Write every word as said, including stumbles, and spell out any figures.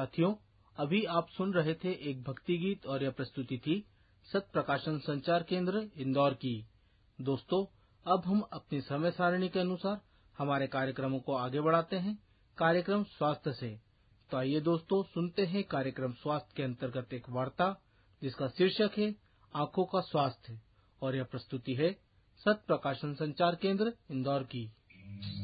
साथियों, अभी आप सुन रहे थे एक भक्ति गीत और यह प्रस्तुति थी सत प्रकाशन संचार केंद्र इंदौर की। दोस्तों, अब हम अपनी समय सारणी के अनुसार हमारे कार्यक्रमों को आगे बढ़ाते हैं कार्यक्रम स्वास्थ्य से। तो आइए दोस्तों, सुनते हैं कार्यक्रम स्वास्थ्य के अंतर्गत एक वार्ता जिसका शीर्षक है आंखों का स्वास्थ्य, और यह प्रस्तुति है सत प्रकाशन संचार केंद्र इंदौर की।